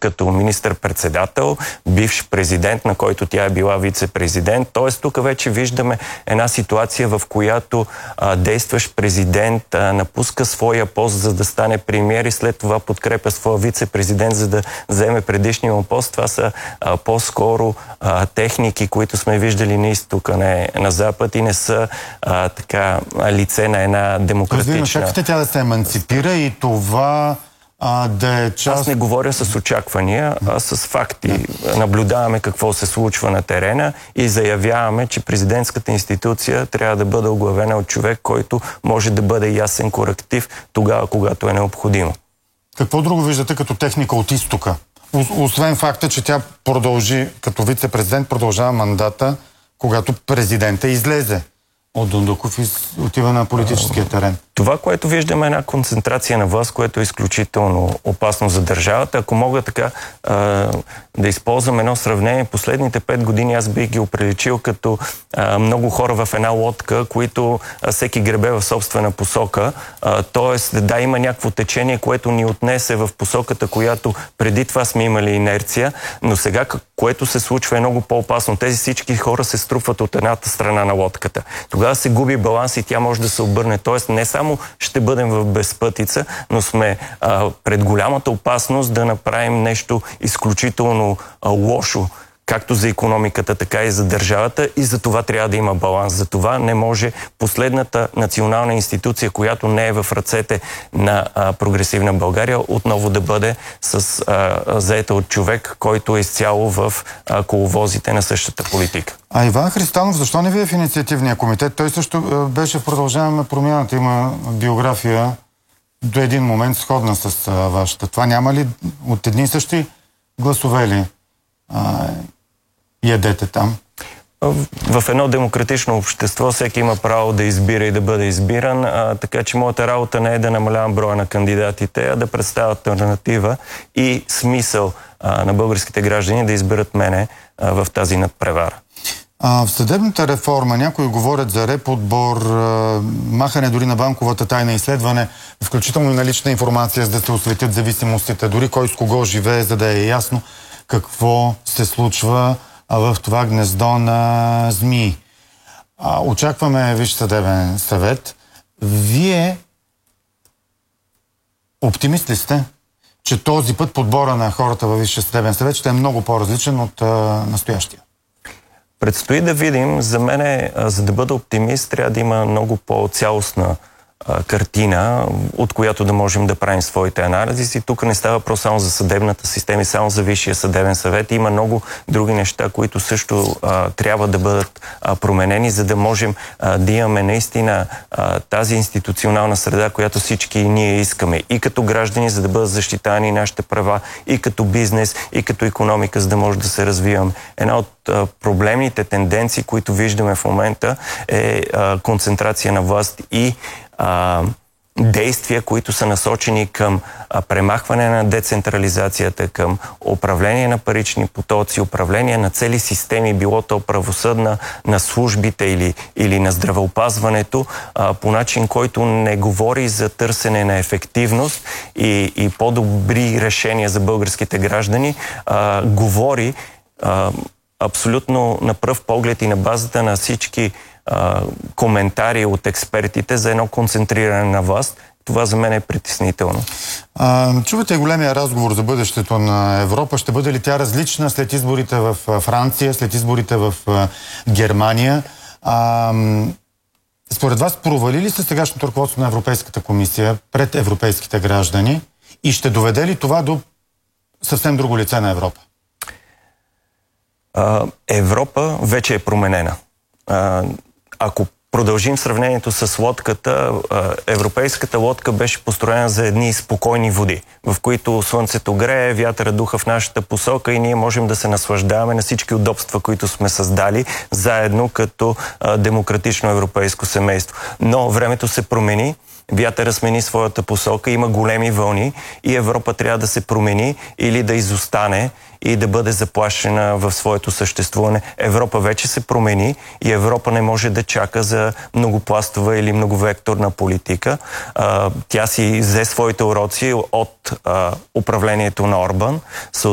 като министър-председател, бивш президент, на който тя е била вице-президент. Тоест тук вече виждаме една ситуация, в която действащ президент напуска своя пост, за да стане премиер и след това подкрепя своя вице-президент, за да вземе предишния му пост. Това са по-скоро техники, които сме виждали на изтока, не на запад и не са така лице на една демократична... Вие очаквате тя да се еманципира и това да е част... Аз не говоря с очаквания, а с факти. Наблюдаваме какво се случва на терена и заявяваме, че президентската институция трябва да бъде оглавена от човек, който може да бъде ясен коректив тогава, когато е необходимо. Какво друго виждате като техника от изтока? Освен факта, че тя продължи, като вице-президент, продължава мандата, когато президента излезе от Дондуков и отива на политическия терен. Това, което виждаме, е една концентрация на власт, което е изключително опасно за държавата. Ако мога така да използвам едно сравнение, последните 5 години аз бих ги оприличил като много хора в една лодка, които всеки гребе в собствена посока. Тоест, да, има някакво течение, което ни отнесе в посоката, която преди това сме имали инерция, но сега, което се случва, е много по-опасно. Тези всички хора се струпват от едната страна на лодката. Тогава се губи баланс и тя може да се обърне. Тоест, не само ще бъдем в безпътица, но сме пред голямата опасност да направим нещо изключително лошо, както за икономиката, така и за държавата, и за това трябва да има баланс. За това не може последната национална институция, която не е в ръцете на прогресивна България, отново да бъде заета от човек, който е изцяло в коловозите на същата политика. А Иван Христанов, защо не ви е в инициативния комитет? Той също беше в Продължаваме промяната. Има биография до един момент сходна с вашата. Това няма ли от едни и същи гласове ли ядете там? В едно демократично общество всеки има право да избира и да бъде избиран, така че моята работа не е да намалявам броя на кандидатите, а да представя альтернатива и смисъл на българските граждани да изберат мене в тази надпревара. В съдебната реформа някои говорят за реподбор, махане дори на банковата тайна, изследване, включително и на лична информация, за да се осветят зависимостите, дори кой с кого живее, за да е ясно какво се случва в това гнездо на змии. Очакваме Висш съдебен съвет. Вие оптимист ли сте, че този път подбора на хората във Висшия съдебен съвет ще е много по-различен от настоящия? Предстои да видим. За мен, за да бъда оптимист, трябва да има много по-цялостна картина, от която да можем да правим своите анализи. И тук не става въпрос само за съдебната система и само за Висшия съдебен съвет. Има много други неща, които също трябва да бъдат променени, за да можем да имаме наистина тази институционална среда, която всички ние искаме. И като граждани, за да бъдат защитани нашите права, и като бизнес, и като икономика, за да може да се развиваме. Една от проблемните тенденции, които виждаме в момента, е концентрация на власт и действия, които са насочени към премахване на децентрализацията, към управление на парични потоци, управление на цели системи, било то правосъдна, на службите или на здравеопазването, по начин, който не говори за търсене на ефективност и по-добри решения за българските граждани, говори абсолютно на пръв поглед и на базата на всички коментари от експертите за едно концентриране на власт. Това за мен е притеснително. Чувате големия разговор за бъдещето на Европа. Ще бъде ли тя различна след изборите в Франция, след изборите в Германия? Според вас провали ли се сегашното ръководство на Европейската комисия пред европейските граждани и ще доведе ли това до съвсем друго лице на Европа? Европа вече е променена. Ако продължим сравнението с лодката, европейската лодка беше построена за едни спокойни води, в които слънцето грее, вятъра духа в нашата посока и ние можем да се наслаждаваме на всички удобства, които сме създали заедно като демократично европейско семейство. Но времето се промени, вятъра смени своята посока, има големи вълни и Европа трябва да се промени или да изостане и да бъде заплашена в своето съществуване. Европа вече се промени и Европа не може да чака за многопластова или многовекторна политика. Тя си взе своите уроци от управлението на Орбан.